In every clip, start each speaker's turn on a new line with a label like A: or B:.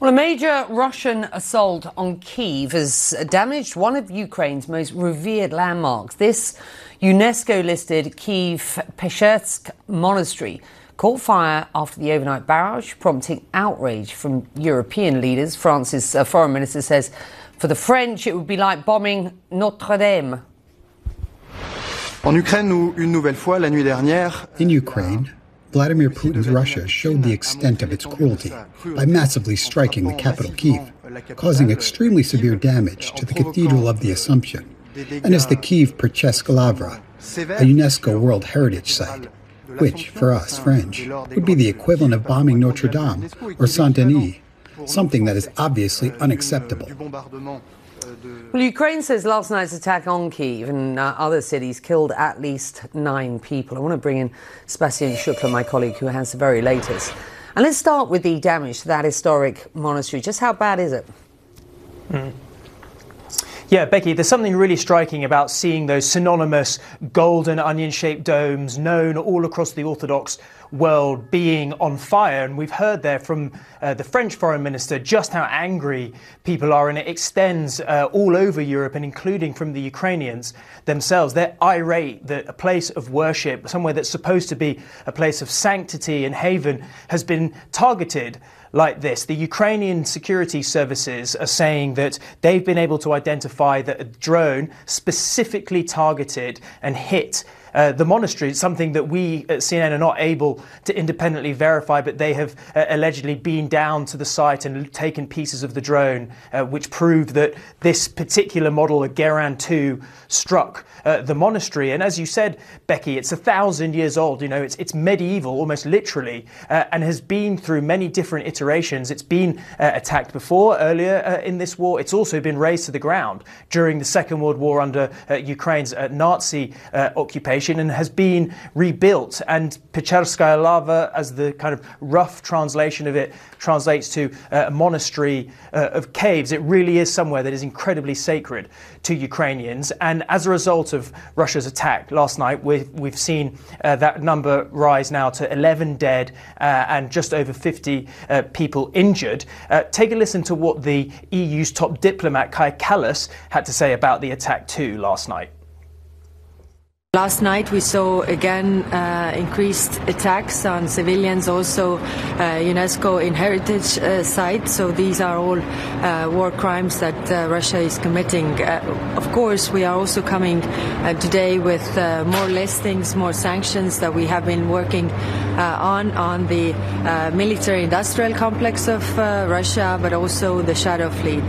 A: Well, a major Russian assault on Kyiv has damaged one of Ukraine's most revered landmarks. This UNESCO-listed Kyiv-Peshchersk monastery caught fire after the overnight barrage, prompting outrage from European leaders. France's foreign minister says for the French it would be like bombing Notre Dame.
B: In
C: Ukraine, Vladimir Putin's Russia showed the extent of its cruelty by massively striking the capital Kyiv, causing extremely severe damage to the Cathedral of the Assumption, and is the Kyiv-Peshchersk Lavra, a UNESCO World Heritage Site, which, for us French, would be the equivalent of bombing Notre Dame or Saint-Denis, something that is obviously unacceptable.
A: Well, Ukraine says last night's attack on Kyiv and other cities killed at least 9 people. I want to bring in Sebastian Shukla, my colleague, who has the very latest. And let's start with the damage to that historic monastery. Just how bad is it?
D: Yeah, Becky, there's something really striking about seeing those synonymous golden onion-shaped domes known all across the Orthodox world being on fire. And we've heard there from the French foreign minister just how angry people are, and it extends all over Europe and including from the Ukrainians themselves. They're irate that a place of worship, somewhere that's supposed to be a place of sanctity and haven, has been targeted like this. The Ukrainian security services are saying that they've been able to identify that a drone specifically targeted and hit the monastery. It's something that we at CNN are not able to independently verify, but they have allegedly been down to the site and taken pieces of the drone, which proved that this particular model, a Geran 2, struck the monastery. And as you said, Becky, it's 1,000 years old. You know, it's medieval, almost literally, and has been through many different iterations. It's been attacked before, earlier in this war. It's also been razed to the ground during the Second World War under Ukraine's Nazi occupation, and has been rebuilt. And Peshcherskaya Lavra, as the kind of rough translation of it translates to a monastery of caves, it really is somewhere that is incredibly sacred to Ukrainians. And as a result of Russia's attack last night, we've seen that number rise now to 11 dead and just over 50 people injured. Take a listen to what the EU's top diplomat, Kaja Kallas, had to say about the attack too last night.
E: Last night we saw again increased attacks on civilians, also UNESCO in heritage sites. So these are all war crimes that Russia is committing. Of course, we are also coming today with more listings, more sanctions that we have been working on the military-industrial complex of Russia, but also the Shadow Fleet.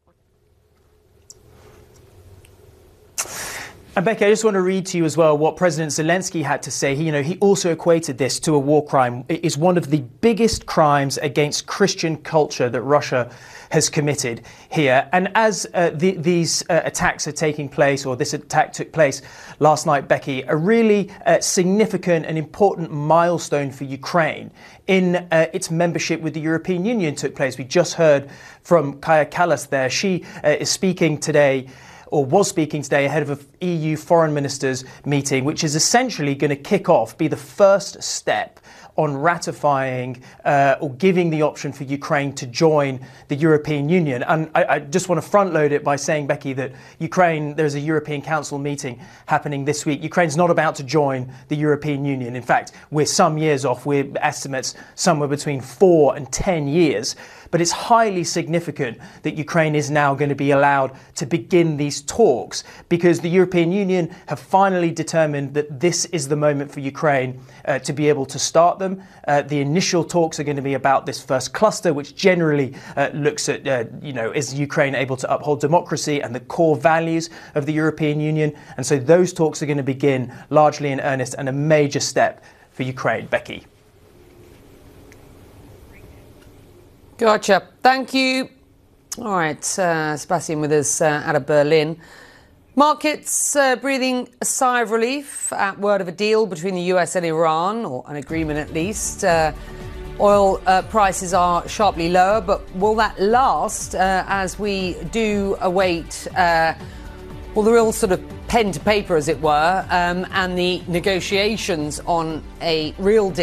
D: And Becky, I just want to read to you as well what President Zelensky had to say. He also equated this to a war crime. It is one of the biggest crimes against Christian culture that Russia has committed here. And as these attacks are taking place, or this attack took place last night, Becky, a really significant and important milestone for Ukraine in its membership with the European Union took place. We just heard from Kaja Kallas there. She is speaking today, or was speaking today, ahead of an EU foreign ministers meeting, which is essentially going to kick off, be the first step on ratifying or giving the option for Ukraine to join the European Union. And I just want to front load it by saying, Becky, that Ukraine, there's a European Council meeting happening this week. Ukraine's not about to join the European Union. In fact, we're some years off. We're estimates somewhere between 4 and 10 years. But it's highly significant that Ukraine is now going to be allowed to begin these talks, because the European Union have finally determined that this is the moment for Ukraine to be able to start them. The initial talks are going to be about this first cluster, which generally looks at, is Ukraine able to uphold democracy and the core values of the European Union? And so those talks are going to begin largely in earnest, and a major step for Ukraine. Becky.
A: Gotcha. Thank you. All right, Sebastian with us out of Berlin. Markets breathing a sigh of relief at word of a deal between the US and Iran, or an agreement at least. Oil prices are sharply lower, but will that last as we do await, the real sort of pen to paper, as it were, and the negotiations on a real deal?